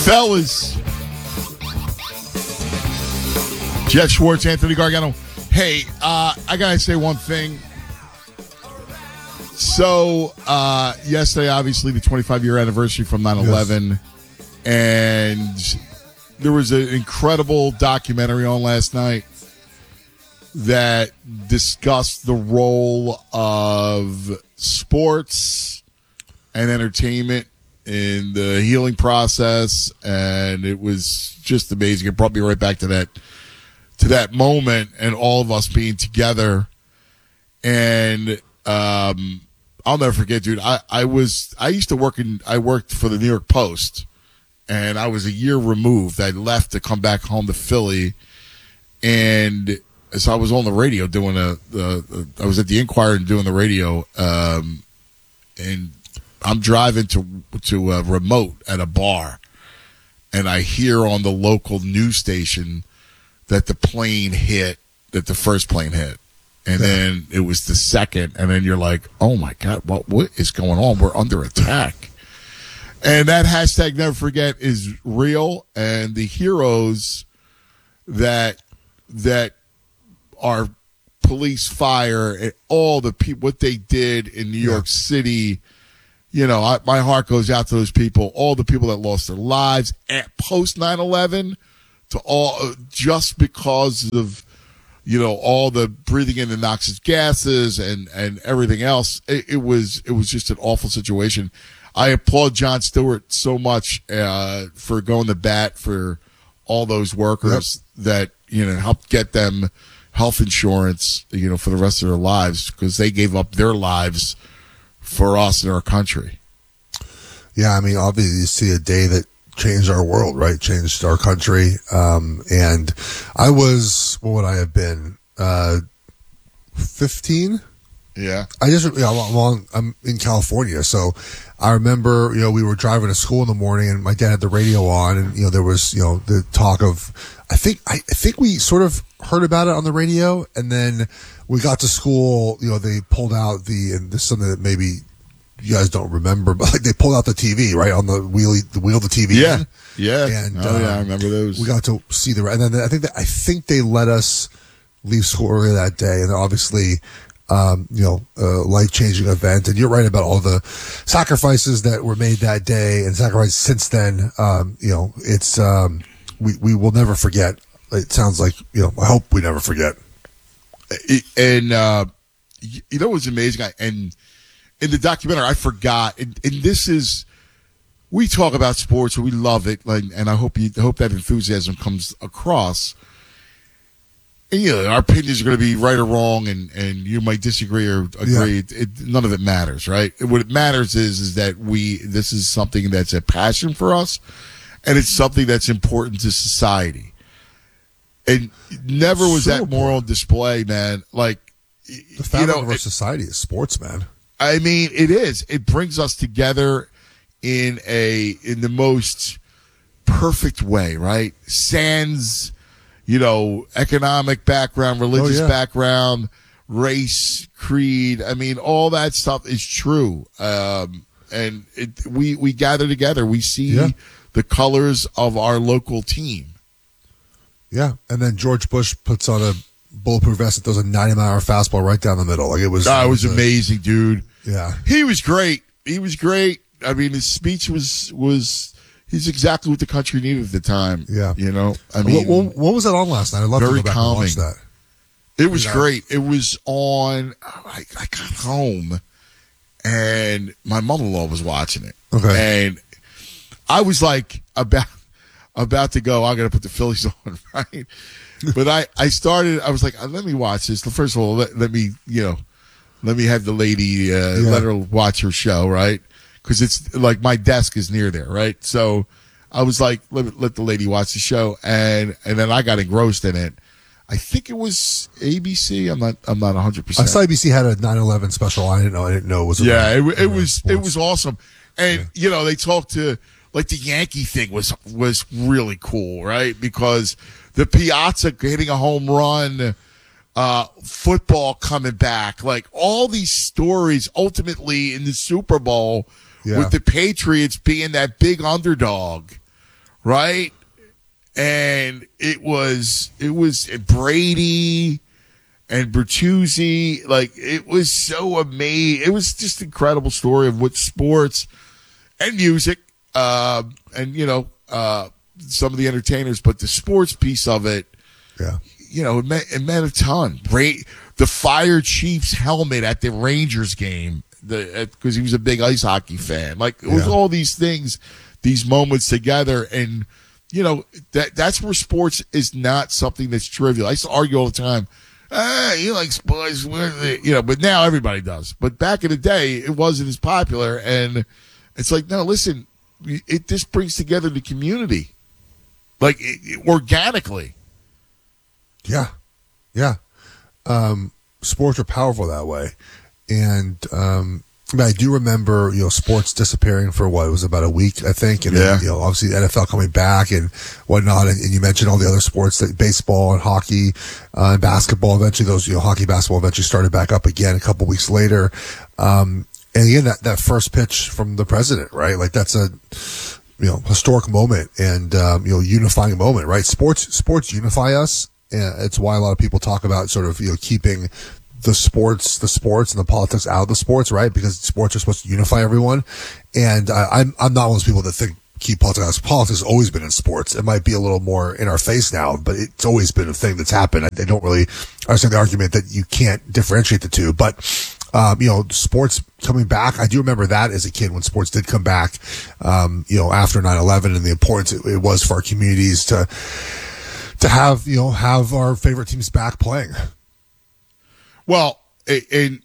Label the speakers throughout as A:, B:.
A: Fellas, Jeff Schwartz, Anthony Gargano. Hey, I gotta say one thing. So, yesterday, obviously, the 25-year anniversary from 9/11, and there was an incredible documentary on last night that discussed the role of sports and entertainment in the healing process, and it was just amazing. It brought me right back to that moment and all of us being together. And I'll never forget, dude. I worked for the New York Post, and I was a year removed. I left to come back home to Philly, and so I was on the radio doing I was at the Inquirer and doing the radio, and I'm driving to a remote at a bar, and I hear on the local news station that the first plane hit. And then it was the second, and then you're like, oh my God, what is going on? We're under attack. And that hashtag never forget is real, and the heroes that are police, fire, and all the people, what they did in New York City. You know, my heart goes out to those people, all the people that lost their lives at post 9/11, to all just because of, you know, all the breathing in the noxious gases and everything else. It was just an awful situation. I applaud Jon Stewart so much for going to bat for all those workers that, you know, helped get them health insurance, you know, for the rest of their lives, because they gave up their lives for us and our country.
B: Yeah, I mean, obviously you see a day that changed our world, right? Changed our country. And I was, what would I have been? 15?
A: Yeah.
B: I'm in California. So I remember, you know, we were driving to school in the morning and my dad had the radio on, and, you know, there was, you know, the talk of, I think we sort of heard about it on the radio, and then we got to school, you know, they pulled out and this is something that maybe you guys don't remember, but like they pulled out the TV, right, on the wheel the TV.
A: Yeah.
B: In.
A: Yeah.
B: And,
A: I remember those.
B: We got to see and then I think they let us leave school earlier that day, and obviously, you know, a life-changing event. And you're right about all the sacrifices that were made that day and sacrifices since then. You know, it's, we will never forget. It sounds like, you know, I hope we never forget.
A: And, you know, it was amazing. And in the documentary, I forgot, and this is, we talk about sports and we love it. Like, and I hope that enthusiasm comes across. And, you know, our opinions are going to be right or wrong, and you might disagree or agree. Yeah. None of it matters, right? What it matters is that this is something that's a passion for us, and it's something that's important to society. And never was so that more on display, man. Like,
B: the fabric of our society is sports, man.
A: I mean, it is. It brings us together in the most perfect way, right? Sans, you know, economic background, religious background, race, creed. I mean, all that stuff is true. And we gather together. We see the colors of our local team.
B: Yeah. And then George Bush puts on a bulletproof vest that throws a 90-mile-an-hour fastball right down the middle. Like it was
A: amazing, dude.
B: Yeah.
A: He was great. I mean, his speech he's exactly what the country needed at the time. Yeah. You know, I mean,
B: what was that on last night? I'd love to go back and watch that.
A: It was great. It was on, I got home and my mother-in-law was watching it.
B: Okay.
A: And I was like about to go, I'm going to put the Phillies on, right? But I was like, let me watch this. First of all, let me have the lady, let her watch her show, right? Because it's like my desk is near there, right? So I was like, let the lady watch the show, and then I got engrossed in it. I think it was ABC. I'm not 100%.
B: I saw ABC had a 9/11 special. I didn't know it was.
A: Yeah, it was awesome, and you know they talked to, like, the Yankee thing was really cool, right? Because the Piazza hitting a home run, football coming back, like all these stories ultimately in the Super Bowl with the Patriots being that big underdog, right? And it was Brady and Bertuzzi. Like, it was so amazing. It was just an incredible story of what sports and music, and, some of the entertainers, but the sports piece of it,
B: Yeah.
A: It meant a ton. The Fire Chief's helmet at the Rangers game, because he was a big ice hockey fan. Like, it was all these things, these moments together, and that's where sports is not something that's trivial. I used to argue all the time. You like sports, but now everybody does. But back in the day, it wasn't as popular, and it's like, no, listen, it just brings together the community, like organically.
B: Yeah. Yeah. Sports are powerful that way. And, I do remember, sports disappearing for what? It was about a week, I think. And then, obviously the NFL coming back and whatnot. And you mentioned all the other sports, like baseball and hockey, and basketball. Eventually those, hockey, basketball eventually started back up again a couple weeks later. And again, that first pitch from the president, right? Like, that's a, historic moment and, unifying moment, right? Sports unify us. And it's why a lot of people talk about sort of, keeping the sports and the politics out of the sports, right? Because sports are supposed to unify everyone. And I'm not one of those people that think keep politics out. Politics has always been in sports. It might be a little more in our face now, but it's always been a thing that's happened. They don't really understand the argument that you can't differentiate the two. But, sports coming back, I do remember that as a kid when sports did come back, after 9/11 and the importance it was for our communities to have our favorite teams back playing.
A: Well, and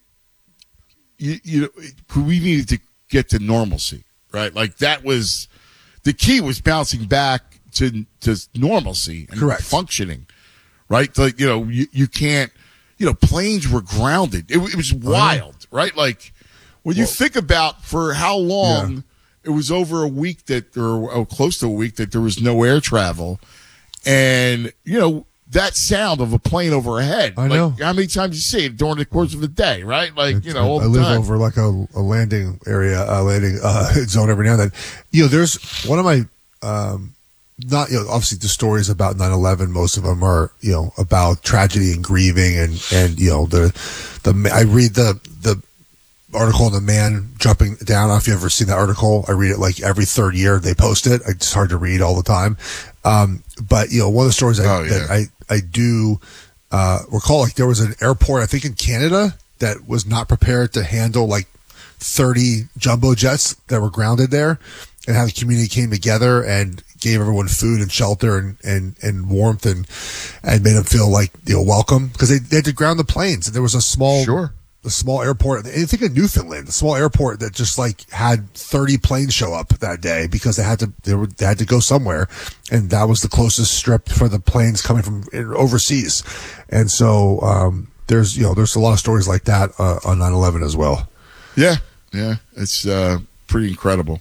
A: we needed to get to normalcy, right? Like, that was the key, was bouncing back to normalcy and
B: Correct.
A: Functioning, right? Like, you can't, planes were grounded. It was wild, right? Like, when you think about for how long, it was over a week or close to a week that there was no air travel. And, that sound of a plane overhead.
B: I know.
A: Like, how many times you see it during the course of the day, right? Like, all the
B: I live
A: time.
B: over like a landing area, zone every now and then. There's one of my, not, obviously the stories about 9/11, most of them are, about tragedy and grieving and, I read the article on the man jumping down. I don't know if you've ever seen that article. I read it like every third year they post it. It's hard to read all the time. But one of the stories that I do recall, like, there was an airport, I think in Canada, that was not prepared to handle like 30 jumbo jets that were grounded there, and how the community came together and gave everyone food and shelter and warmth and made them feel like, welcome, because they had to ground the planes. And there was a small airport, I think in Newfoundland, a small airport that just like had 30 planes show up that day because they had to go somewhere, and that was the closest strip for the planes coming from overseas. And so there's a lot of stories like that on 9/11 as well.
A: Yeah, it's pretty incredible.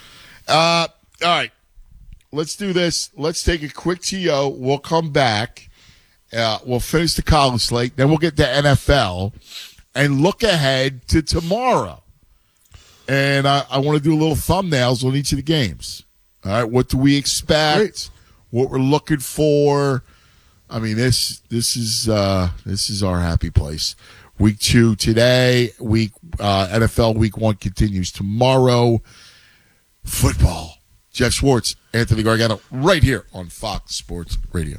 A: All right, let's do this. Let's take a quick TO. We'll come back. We'll finish the college slate, then we'll get to NFL. And look ahead to tomorrow. And I want to do a little thumbnails on each of the games. All right, what do we expect? Great. What we're looking for? I mean, this is our happy place. Week 2 today. NFL Week 1 continues tomorrow. Football. Jeff Schwartz, Anthony Gargano, right here on Fox Sports Radio.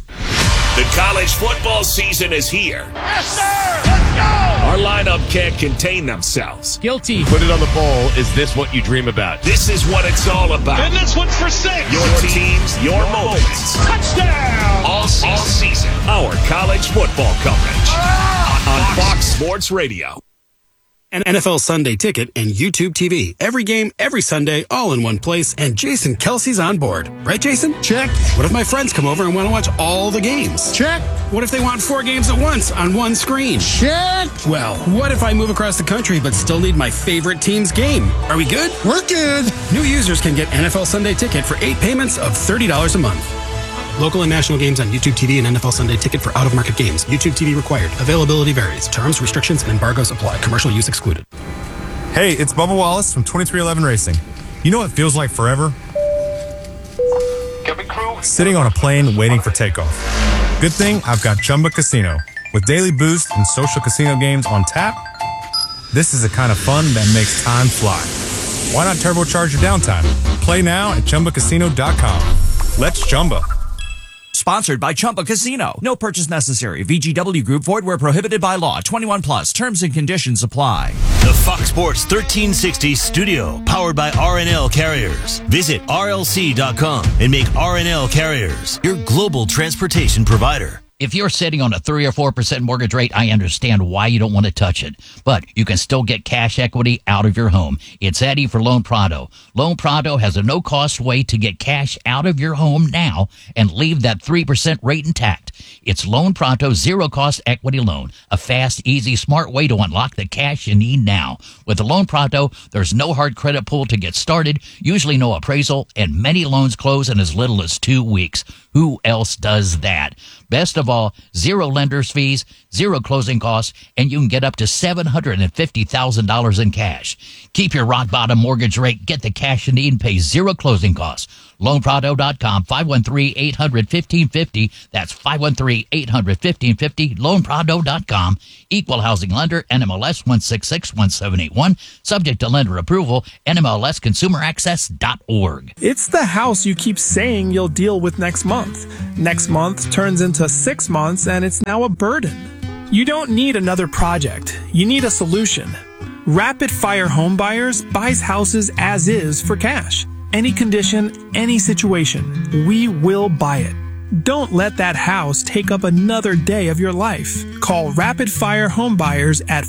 C: The college football season is here.
D: Yes, sir! Let's go!
C: Our lineup can't contain themselves.
E: Guilty. Put it on the bowl. Is this what you dream about?
C: This is what it's all about.
D: And this one's for 6.
C: Your teams, your moments.
D: Touchdown!
C: All season. Our college football coverage. On Fox Sports Radio.
F: An NFL Sunday Ticket and YouTube TV. Every game, every Sunday, all in one place, and Jason Kelsey's on board. Right, Jason?
G: Check.
F: What if my friends come over and want to watch all the games?
G: Check.
F: What if they want 4 games at once on one screen?
G: Check.
F: Well, what if I move across the country but still need my favorite team's game? Are we good?
G: We're good.
F: New users can get NFL Sunday Ticket for 8 payments of $30 a month. Local and national games on YouTube TV and NFL Sunday Ticket for out-of-market games. YouTube TV required. Availability varies. Terms, restrictions, and embargoes apply. Commercial use excluded.
H: Hey, it's Bubba Wallace from 2311 Racing. You know what feels like forever?
G: Sitting on a plane waiting for takeoff. Good thing I've got Chumba Casino. With daily boost and social casino games on tap, this is the kind of fun that makes time fly. Why not turbocharge your downtime? Play now at ChumbaCasino.com. Let's Chumba.
H: Sponsored by Chumba Casino. No purchase necessary. VGW Group. Void where prohibited by law. 21 plus. Terms and conditions apply.
I: The Fox Sports 1360 studio, powered by RNL Carriers. Visit RLC.com and make RNL Carriers your global transportation provider.
J: If you're sitting on a 3 or 4% mortgage rate, I understand why you don't want to touch it. But you can still get cash equity out of your home. It's Eddie for Loan Prado. Loan Prado has a no-cost way to get cash out of your home now and leave that 3% rate intact. It's Loan Prado zero-cost equity loan, a fast, easy, smart way to unlock the cash you need now. With the Loan Prado, there's no hard credit pull to get started, usually no appraisal, and many loans close in as little as 2 weeks. Who else does that? Best of all, zero lender's fees, zero closing costs, and you can get up to $750,000 in cash. Keep your rock bottom mortgage rate, get the cash you need, and pay zero closing costs. LoanPrado.com, 513-800-1550. That's 513-800-1550. LoanPrado.com. Equal housing lender, NMLS 1661781. Subject to lender approval, NMLSconsumeraccess.org.
K: It's the house you keep saying you'll deal with next month. Next month turns into 6 months, and it's now a burden. You don't need another project. You need a solution. Rapid Fire Home Buyers buys houses as is for cash. Any condition, any situation, we will buy it. Don't let that house take up another day of your life. Call Rapid Fire Home Buyers at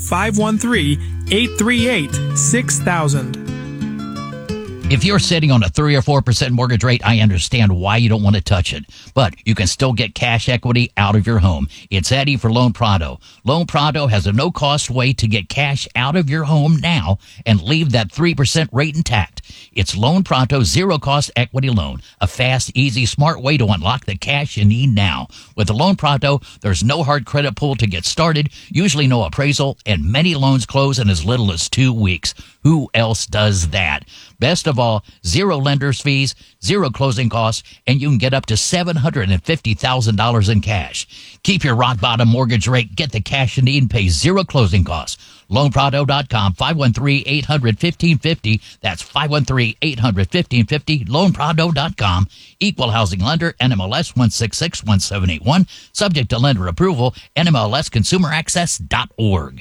K: 513-838-6000.
J: If you're sitting on a 3 or 4% mortgage rate, I understand why you don't want to touch it. But you can still get cash equity out of your home. It's Eddie for Loan Prado. Loan Prado has a no-cost way to get cash out of your home now and leave that 3% rate intact. It's Loan Prado zero-cost equity loan, a fast, easy, smart way to unlock the cash you need now. With the Loan Prado, there's no hard credit pull to get started, usually no appraisal, and many loans close in as little as 2 weeks. Who else does that? Best of all, zero lender's fees, zero closing costs, and you can get up to $750,000 in cash. Keep your rock bottom mortgage rate, get the cash you need, and pay zero closing costs. LoanPrado.com, 513-800-1550. That's 513-800-1550. LoanPrado.com. Equal housing lender, NMLS 1661781. Subject to lender approval, NMLSconsumeraccess.org.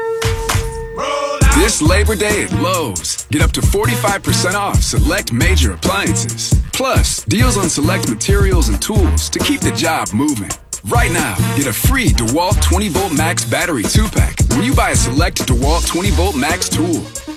L: This Labor Day at Lowe's, get up to 45% off select major appliances. Plus, deals on select materials and tools to keep the job moving. Right now, get a free DeWalt 20-Volt Max Battery 2-pack when you buy a select DeWalt 20-Volt Max tool.